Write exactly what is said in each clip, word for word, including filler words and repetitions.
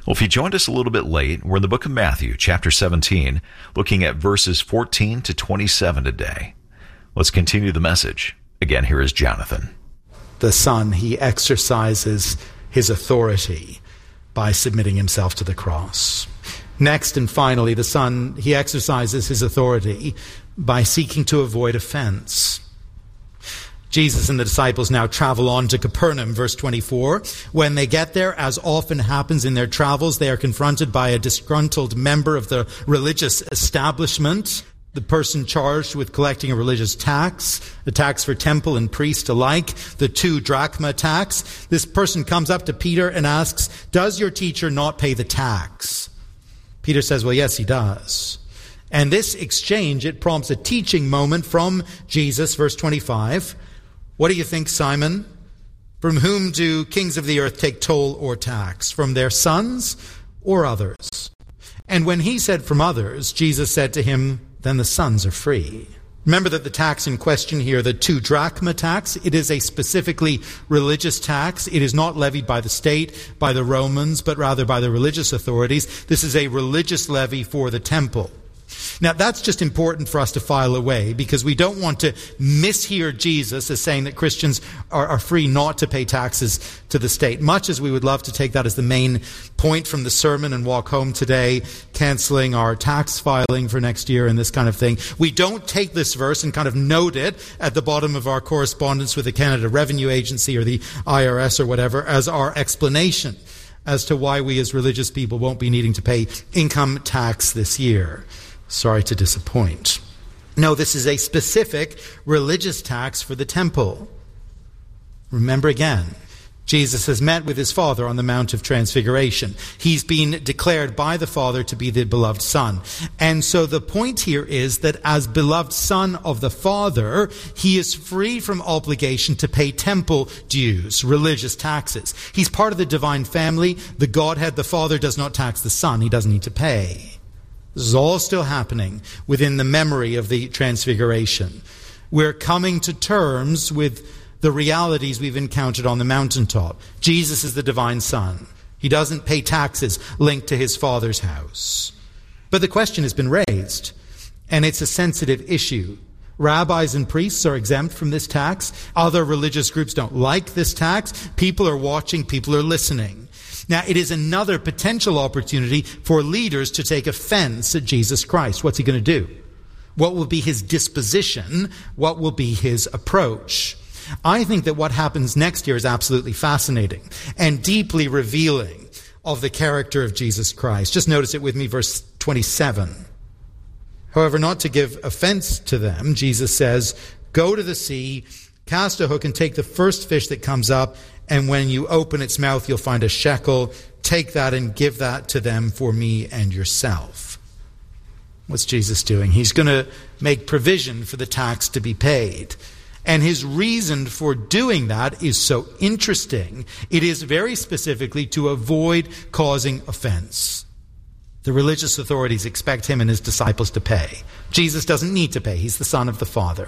Well, if you joined us a little bit late, we're in the book of Matthew, chapter seventeen, looking at verses fourteen to twenty-seven today. Let's continue the message. Again, here is Jonathan. The Son, he exercises his authority by submitting himself to the cross. Next and finally, the Son, he exercises his authority by seeking to avoid offense. Jesus and the disciples now travel on to Capernaum, verse twenty-four. When they get there, as often happens in their travels, they are confronted by a disgruntled member of the religious establishment, the person charged with collecting a religious tax, a tax for temple and priest alike, the two drachma tax. This person comes up to Peter and asks, "Does your teacher not pay the tax?" Peter says, "Well, yes, he does." And this exchange, it prompts a teaching moment from Jesus, verse twenty-five. "What do you think, Simon? From whom do kings of the earth take toll or tax? From their sons or others?" And when he said from others, Jesus said to him, "Then the sons are free." Remember that the tax in question here, the two drachma tax, it is a specifically religious tax. It is not levied by the state, by the Romans, but rather by the religious authorities. This is a religious levy for the temple. Now, that's just important for us to file away because we don't want to mishear Jesus as saying that Christians are, are free not to pay taxes to the state. Much as we would love to take that as the main point from the sermon and walk home today, canceling our tax filing for next year and this kind of thing, we don't take this verse and kind of note it at the bottom of our correspondence with the Canada Revenue Agency or the I R S or whatever as our explanation as to why we as religious people won't be needing to pay income tax this year. Sorry to disappoint. No, this is a specific religious tax for the temple. Remember again, Jesus has met with his Father on the Mount of Transfiguration. He's been declared by the Father to be the beloved Son. And so the point here is that as beloved Son of the Father, he is free from obligation to pay temple dues, religious taxes. He's part of the divine family. The Godhead, the Father, does not tax the Son. He doesn't need to pay. This is all still happening within the memory of the Transfiguration. We're coming to terms with the realities we've encountered on the mountaintop. Jesus is the divine Son. He doesn't pay taxes linked to his Father's house. But the question has been raised, and it's a sensitive issue. Rabbis and priests are exempt from this tax. Other religious groups don't like this tax. People are watching, people are listening. Now, it is another potential opportunity for leaders to take offense at Jesus Christ. What's he going to do? What will be his disposition? What will be his approach? I think that what happens next year is absolutely fascinating and deeply revealing of the character of Jesus Christ. Just notice it with me, verse twenty-seven. However, not to give offense to them, Jesus says, "Go to the sea, cast a hook and take the first fish that comes up, and when you open its mouth, you'll find a shekel. Take that and give that to them for me and yourself." What's Jesus doing? He's going to make provision for the tax to be paid. And his reason for doing that is so interesting. It is very specifically to avoid causing offense. The religious authorities expect him and his disciples to pay. Jesus doesn't need to pay. He's the Son of the Father.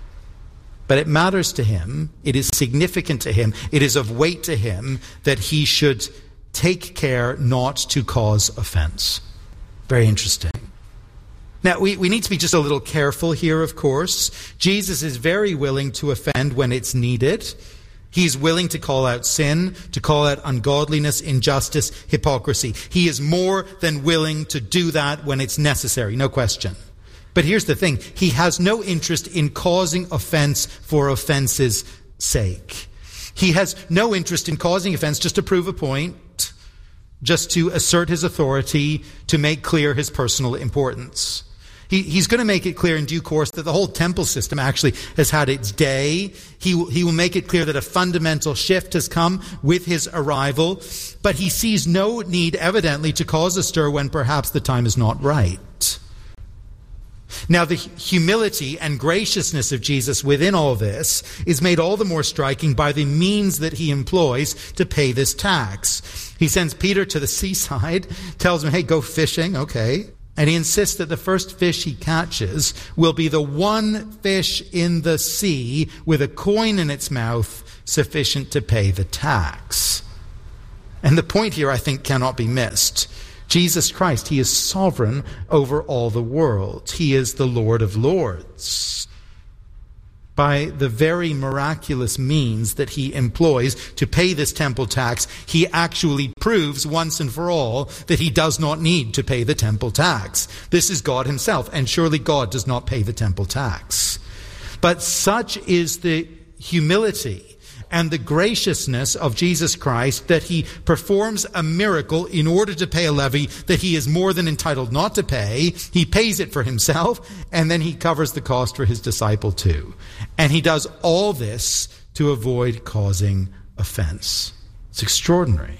But it matters to him, it is significant to him, it is of weight to him that he should take care not to cause offense. Very interesting. Now, we, we need to be just a little careful here, of course. Jesus is very willing to offend when it's needed. He's willing to call out sin, to call out ungodliness, injustice, hypocrisy. He is more than willing to do that when it's necessary, no question. But here's the thing. He has no interest in causing offense for offense's sake. He has no interest in causing offense just to prove a point, just to assert his authority, to make clear his personal importance. He, he's going to make it clear in due course that the whole temple system actually has had its day. He, he will make it clear that a fundamental shift has come with his arrival. But he sees no need, evidently, to cause a stir when perhaps the time is not right. Now, the humility and graciousness of Jesus within all this is made all the more striking by the means that he employs to pay this tax. He sends Peter to the seaside, tells him, hey, go fishing, okay. And he insists that the first fish he catches will be the one fish in the sea with a coin in its mouth sufficient to pay the tax. And the point here, I think, cannot be missed. Jesus Christ, he is sovereign over all the world. He is the Lord of lords. By the very miraculous means that he employs to pay this temple tax, he actually proves once and for all that he does not need to pay the temple tax. This is God himself, and surely God does not pay the temple tax. But such is the humility and the graciousness of Jesus Christ that he performs a miracle in order to pay a levy that he is more than entitled not to pay. He pays it for himself, and then he covers the cost for his disciple too. And he does all this to avoid causing offense. It's extraordinary.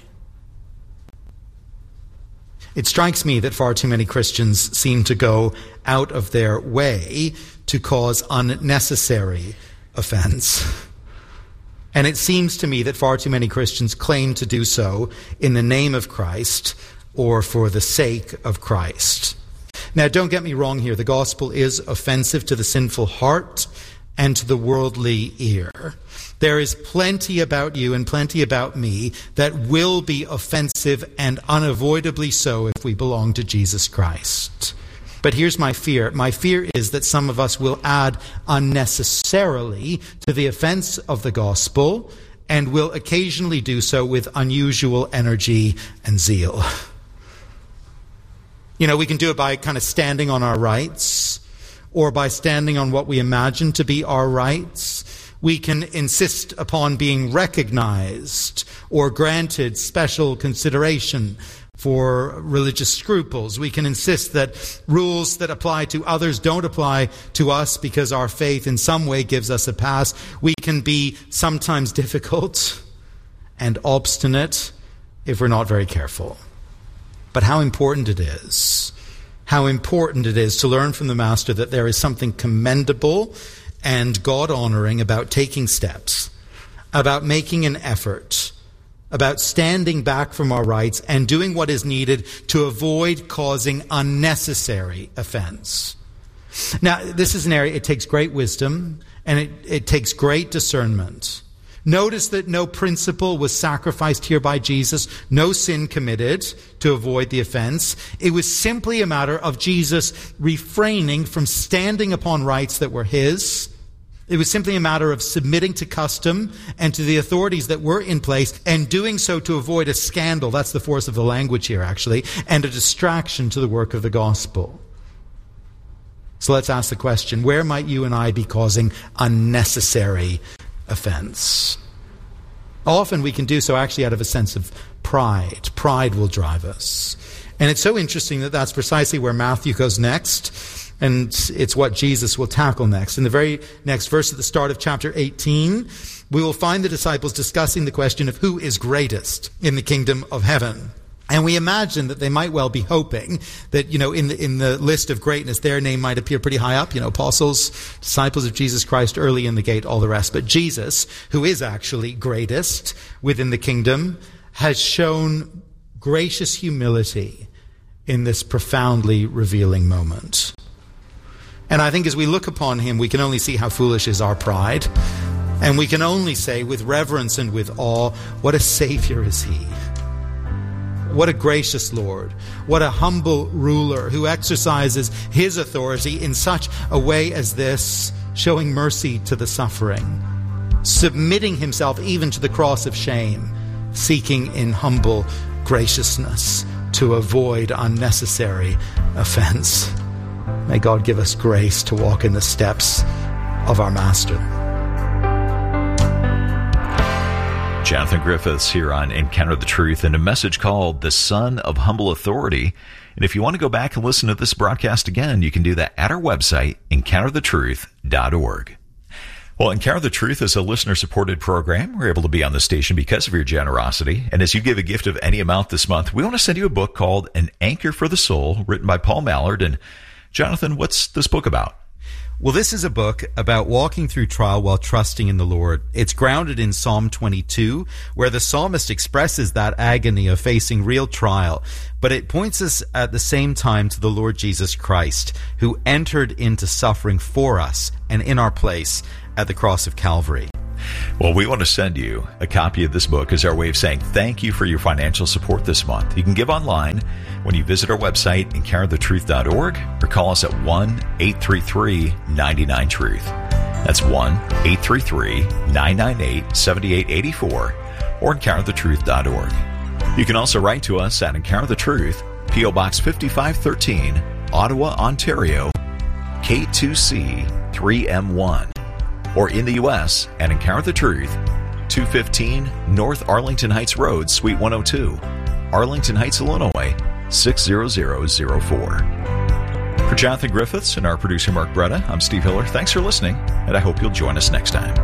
It strikes me that far too many Christians seem to go out of their way to cause unnecessary offense. And it seems to me that far too many Christians claim to do so in the name of Christ or for the sake of Christ. Now, don't get me wrong here. The gospel is offensive to the sinful heart and to the worldly ear. There is plenty about you and plenty about me that will be offensive and unavoidably so if we belong to Jesus Christ. But here's my fear. My fear is that some of us will add unnecessarily to the offense of the gospel and will occasionally do so with unusual energy and zeal. You know, we can do it by kind of standing on our rights or by standing on what we imagine to be our rights. We can insist upon being recognized or granted special consideration for religious scruples. We can insist that rules that apply to others don't apply to us because our faith in some way gives us a pass. We can be sometimes difficult and obstinate if we're not very careful. But how important it is, how important it is to learn from the Master that there is something commendable and God-honoring about taking steps, about making an effort, about standing back from our rights and doing what is needed to avoid causing unnecessary offense. Now, this is an area, it takes great wisdom and it, it takes great discernment. Notice that no principle was sacrificed here by Jesus, no sin committed to avoid the offense. It was simply a matter of Jesus refraining from standing upon rights that were his. It was simply a matter of submitting to custom and to the authorities that were in place and doing so to avoid a scandal. That's the force of the language here, actually, and a distraction to the work of the gospel. So let's ask the question, where might you and I be causing unnecessary offense? Often we can do so actually out of a sense of pride. Pride will drive us. And it's so interesting that that's precisely where Matthew goes next. And it's what Jesus will tackle next. In the very next verse at the start of chapter eighteen, we will find the disciples discussing the question of who is greatest in the kingdom of heaven. And we imagine that they might well be hoping that, you know, in the, in the list of greatness, their name might appear pretty high up, you know, apostles, disciples of Jesus Christ, early in the gate, all the rest. But Jesus, who is actually greatest within the kingdom, has shown gracious humility in this profoundly revealing moment. And I think as we look upon him, we can only see how foolish is our pride. And we can only say with reverence and with awe, what a Savior is he. What a gracious Lord. What a humble ruler who exercises his authority in such a way as this, showing mercy to the suffering, submitting himself even to the cross of shame, seeking in humble graciousness to avoid unnecessary offense. May God give us grace to walk in the steps of our Master. Jonathan Griffiths here on Encounter the Truth in a message called The Son of Humble Authority. And if you want to go back and listen to this broadcast again, you can do that at our website, encounter the truth dot org. Well, Encounter the Truth is a listener-supported program. We're able to be on the station because of your generosity. And as you give a gift of any amount this month, we want to send you a book called An Anchor for the Soul, written by Paul Mallard. And Jonathan, what's this book about? Well, this is a book about walking through trial while trusting in the Lord. It's grounded in Psalm twenty-two, where the psalmist expresses that agony of facing real trial. But it points us at the same time to the Lord Jesus Christ, who entered into suffering for us and in our place at the cross of Calvary. Well, we want to send you a copy of this book as our way of saying thank you for your financial support this month. You can give online when you visit our website, encounter the truth dot org, or call us at one eight three three nine nine truth. That's one eight three three nine nine eight seven eight eight four, or encounter the truth dot org. You can also write to us at Encounter the Truth, P O Box fifty-five thirteen, Ottawa, Ontario, K two C three M one, or in the U S at Encounter the Truth, two fifteen North Arlington Heights Road, Suite one oh two, Arlington Heights, Illinois, six zero zero zero four. For Jonathan Griffiths and our producer Mark Bretta, I'm Steve Hiller. Thanks for listening, and I hope you'll join us next time.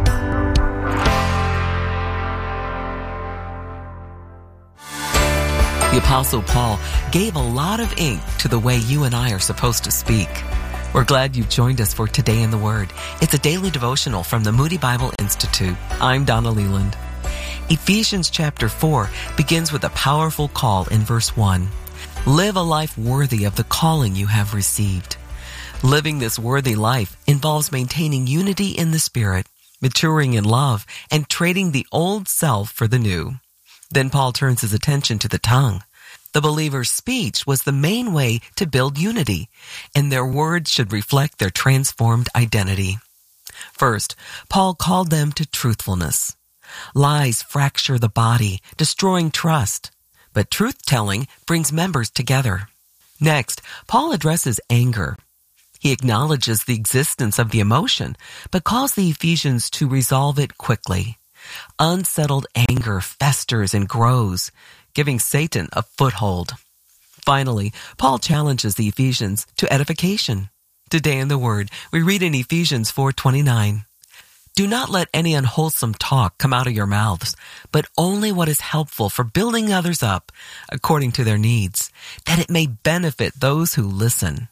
The Apostle Paul gave a lot of ink to the way you and I are supposed to speak. We're glad you've joined us for Today in the Word. It's a daily devotional from the Moody Bible Institute. I'm Donna Leland. Ephesians chapter four begins with a powerful call in verse one. Live a life worthy of the calling you have received. Living this worthy life involves maintaining unity in the Spirit, maturing in love, and trading the old self for the new. Then Paul turns his attention to the tongue. The believer's speech was the main way to build unity, and their words should reflect their transformed identity. First, Paul called them to truthfulness. Lies fracture the body, destroying trust, but truth-telling brings members together. Next, Paul addresses anger. He acknowledges the existence of the emotion, but calls the Ephesians to resolve it quickly. Unsettled anger festers and grows, giving Satan a foothold. Finally, Paul challenges the Ephesians to edification. Today in the Word, we read in Ephesians four twenty-nine, do not let any unwholesome talk come out of your mouths, but only what is helpful for building others up according to their needs, that it may benefit those who listen.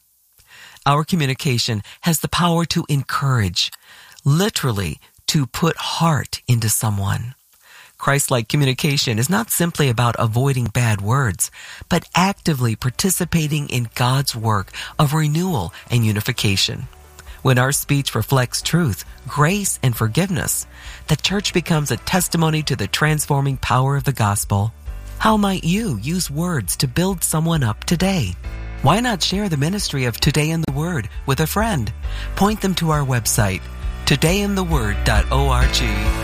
Our communication has the power to encourage, literally to put heart into someone. Christ-like communication is not simply about avoiding bad words, but actively participating in God's work of renewal and unification. When our speech reflects truth, grace, and forgiveness, the church becomes a testimony to the transforming power of the gospel. How might you use words to build someone up today? Why not share the ministry of Today in the Word with a friend? Point them to our website, today in the word dot org.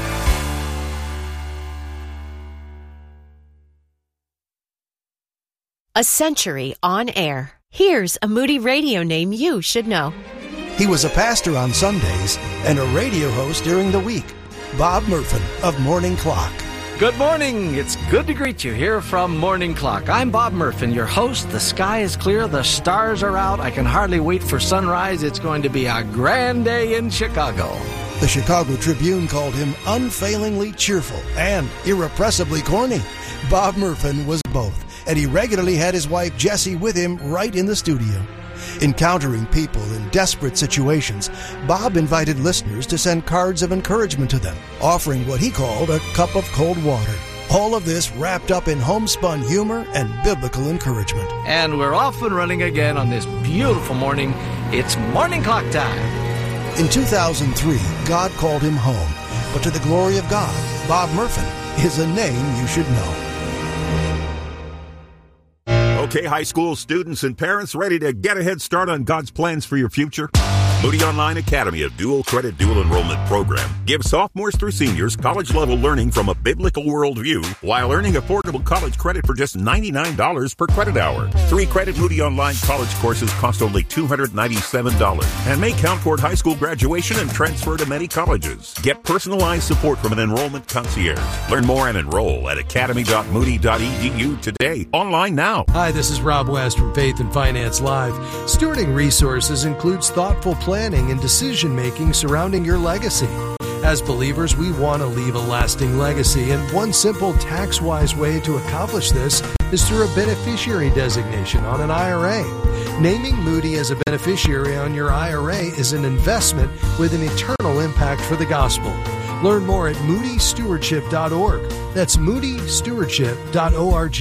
A century on air. Here's a Moody radio name you should know. He was a pastor on Sundays and a radio host during the week. Bob Murphin of Morning Clock. Good morning. It's good to greet you here from Morning Clock. I'm Bob Murphin, your host. The sky is clear. The stars are out. I can hardly wait for sunrise. It's going to be a grand day in Chicago. The Chicago Tribune called him unfailingly cheerful and irrepressibly corny. Bob Murphin was both, and he regularly had his wife Jessie with him right in the studio. Encountering people in desperate situations, Bob invited listeners to send cards of encouragement to them, offering what he called a cup of cold water. All of this wrapped up in homespun humor and biblical encouragement. And we're off and running again on this beautiful morning. It's Morning Clock time. In two thousand three, God called him home. But to the glory of God, Bob Murphin is a name you should know. Okay, high school students and parents ready to get a head start on God's plans for your future? Moody Online Academy, a dual credit, dual enrollment program, gives sophomores through seniors college-level learning from a biblical worldview while earning affordable college credit for just ninety-nine dollars per credit hour. Three-credit Moody Online college courses cost only two hundred ninety-seven dollars and may count toward high school graduation and transfer to many colleges. Get personalized support from an enrollment concierge. Learn more and enroll at academy dot moody dot e d u today. Online now. Hi, this is Rob West from Faith and Finance Live. Stewarding resources includes thoughtful planning and decision-making surrounding your legacy. As believers, we want to leave a lasting legacy, and one simple tax-wise way to accomplish this is through a beneficiary designation on an I R A. Naming Moody as a beneficiary on your I R A is an investment with an eternal impact for the gospel. Learn more at moody stewardship dot org. That's moody stewardship dot org.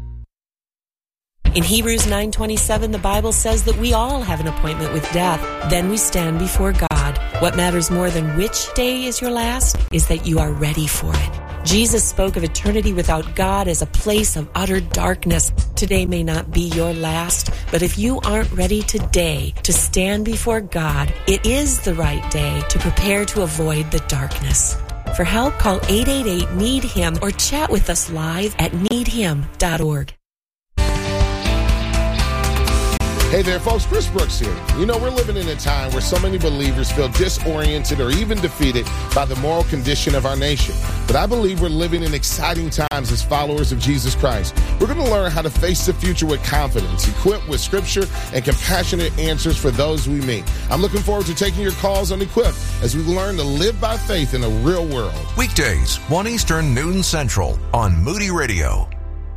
In Hebrews nine twenty-seven, the Bible says that we all have an appointment with death. Then we stand before God. What matters more than which day is your last is that you are ready for it. Jesus spoke of eternity without God as a place of utter darkness. Today may not be your last, but if you aren't ready today to stand before God, it is the right day to prepare to avoid the darkness. For help, call eight eight eight, need him or chat with us live at need him dot org. Hey there, folks. Chris Brooks here. You know, we're living in a time where so many believers feel disoriented or even defeated by the moral condition of our nation. But I believe we're living in exciting times as followers of Jesus Christ. We're going to learn how to face the future with confidence, equipped with scripture and compassionate answers for those we meet. I'm looking forward to taking your calls on Equip as we learn to live by faith in a real world. Weekdays, one Eastern, noon Central on Moody Radio.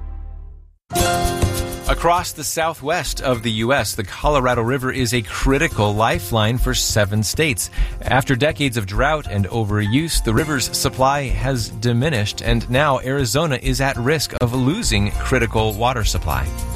Across the southwest of the U S, the Colorado River is a critical lifeline for seven states. After decades of drought and overuse, the river's supply has diminished, and now Arizona is at risk of losing critical water supply.